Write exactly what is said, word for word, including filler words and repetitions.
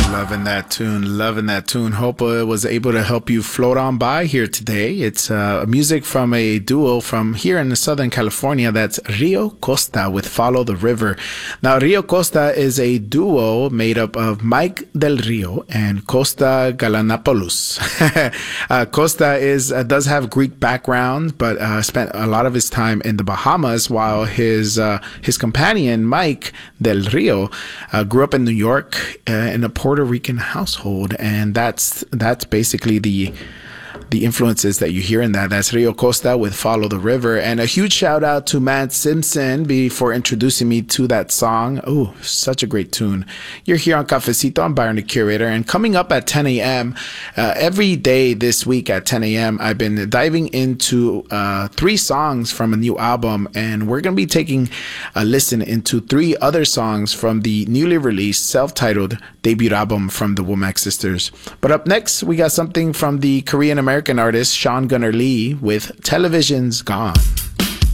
Loving that tune, loving that tune. Hope I was able to help you float on by here today. It's uh, music from a duo from here in Southern California. That's Rio Costa with Follow the River. Now, Rio Costa is a duo made up of Mike Del Rio and Costa Galanopoulos. uh, Costa is uh, does have Greek background, but uh, spent a lot of his time in the Bahamas, while his uh, his companion Mike Del Rio uh, grew up in New York uh, in a Puerto Rican household, and that's that's basically the the influences that you hear in that. That's Rio Costa with Follow the River. And a huge shout out to Matt Simpson before introducing me to that song. Oh, such a great tune. You're here on Cafecito. I'm Byron the Curator. And coming up at ten a.m., uh, every day this week at ten a.m., I've been diving into uh, three songs from a new album. And we're going to be taking a listen into three other songs from the newly released self-titled debut album from the Womack Sisters. But up next, we got something from the Korean American artist Sean Gunnar Lee with Television's Gone.